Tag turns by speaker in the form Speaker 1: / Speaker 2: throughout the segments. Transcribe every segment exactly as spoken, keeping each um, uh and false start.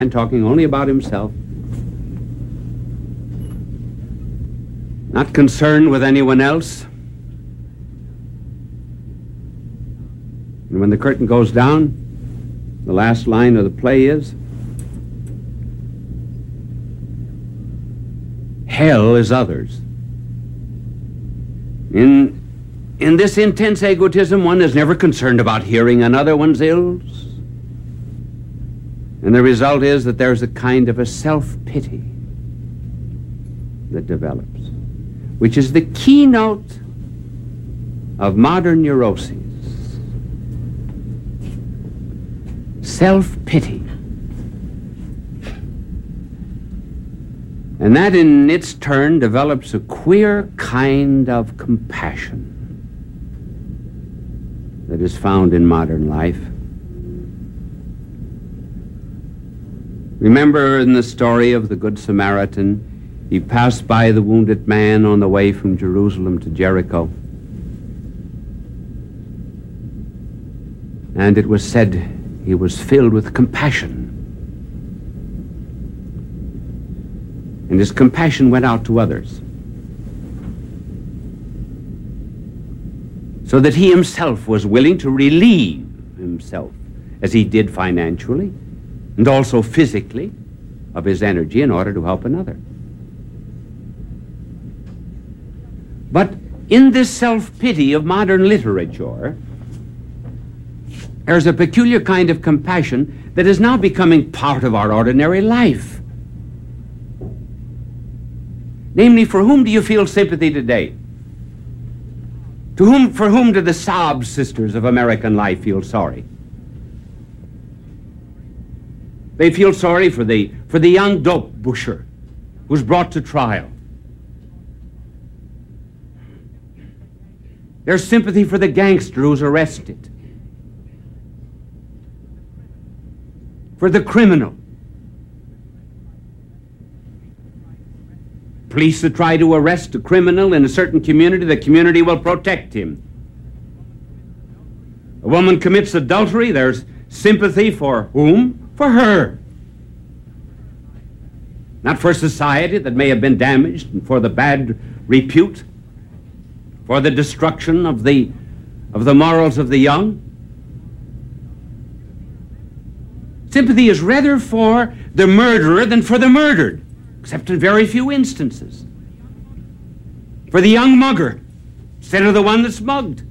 Speaker 1: and talking only about himself, not concerned with anyone else. And when the curtain goes down, the last line of the play is, hell is others. In, in this intense egotism, one is never concerned about hearing another one's ills. And the result is that there's a kind of a self-pity that develops, which is the keynote of modern neuroses. Self-pity. And that in its turn develops a queer kind of compassion that is found in modern life. Remember in the story of the Good Samaritan, he passed by the wounded man on the way from Jerusalem to Jericho. And it was said he was filled with compassion. And his compassion went out to others, so that he himself was willing to relieve himself, as he did financially and also physically, of his energy in order to help another. But in this self-pity of modern literature, there's a peculiar kind of compassion that is now becoming part of our ordinary life. Namely, for whom do you feel sympathy today? To whom, for whom do the sob sisters of American life feel sorry? They feel sorry for the, for the young dope busher who's brought to trial. There's sympathy for the gangster who's arrested, for the criminal. Police that try to arrest a criminal in a certain community, the community will protect him. A woman commits adultery, there's sympathy for whom? For her. Not for society that may have been damaged, and for the bad repute, for the destruction of the, of the morals of the young. Sympathy is rather for the murderer than for the murdered, except in very few instances. For the young mugger, instead of the one that's mugged.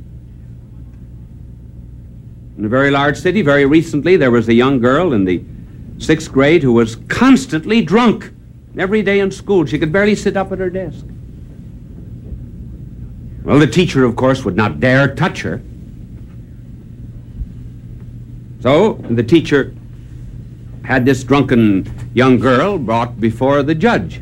Speaker 1: In a very large city, very recently, there was a young girl in the sixth grade who was constantly drunk. Every day in school, she could barely sit up at her desk. Well, the teacher, of course, would not dare touch her. So, the teacher had this drunken young girl brought before the judge.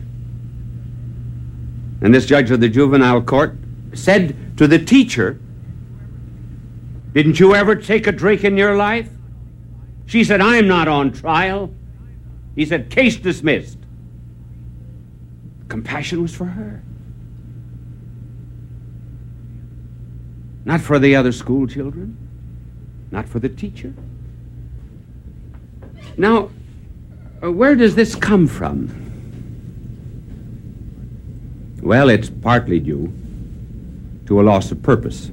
Speaker 1: And this judge of the juvenile court said to the teacher, "Didn't you ever take a drink in your life?" She said, "I'm not on trial." He said, "Case dismissed." Compassion was for her, not for the other school children, not for the teacher. Now, uh, where does this come from? Well, it's partly due to a loss of purpose.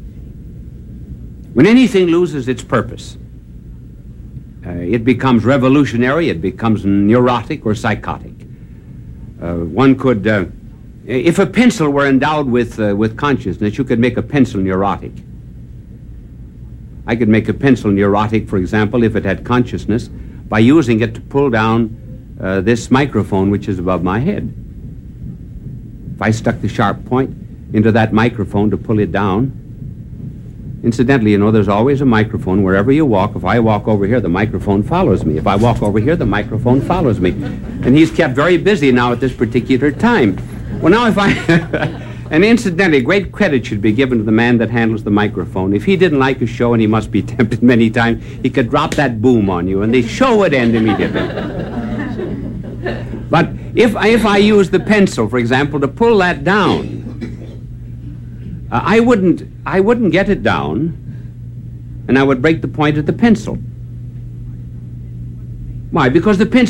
Speaker 1: When anything loses its purpose, uh, it becomes revolutionary, it becomes neurotic or psychotic. Uh, one could, uh, if a pencil were endowed with, uh, with consciousness, you could make a pencil neurotic. I could make a pencil neurotic, for example, if it had consciousness, by using it to pull down uh, this microphone which is above my head. If I stuck the sharp point into that microphone to pull it down, incidentally, you know, there's always a microphone wherever you walk. If I walk over here, the microphone follows me. If I walk over here, the microphone follows me. And he's kept very busy now at this particular time. Well, now if I... And incidentally, great credit should be given to the man that handles the microphone. If he didn't like a show, and he must be tempted many times, he could drop that boom on you, and the show would end immediately. But if, if I use the pencil, for example, to pull that down, uh, I wouldn't, I wouldn't get it down, and I would break the point of the pencil. Why? Because the pencil